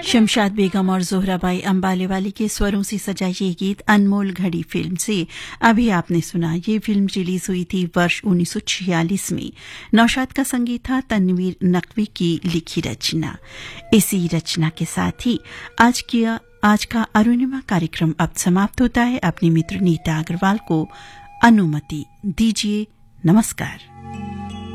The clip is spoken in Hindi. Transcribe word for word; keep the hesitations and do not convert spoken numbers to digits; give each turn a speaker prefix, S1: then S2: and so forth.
S1: शमशाद बेगम और जोहराबाई अंबालेवाली के स्वरों से सजा ये गीत अनमोल घड़ी फिल्म से अभी आपने सुना। ये फिल्म रिलीज हुई थी वर्ष उन्नीस सौ छियालीस में। नौशाद का संगीत था तनवीर नकवी की लिखी रचना। इसी रचना के साथ ही आज किया आज का अरुणिमा कार्यक्रम अब समाप्त होता है। अपनी मित्र नीता अग्रवाल को अनुमति दीजिए। नमस्कार।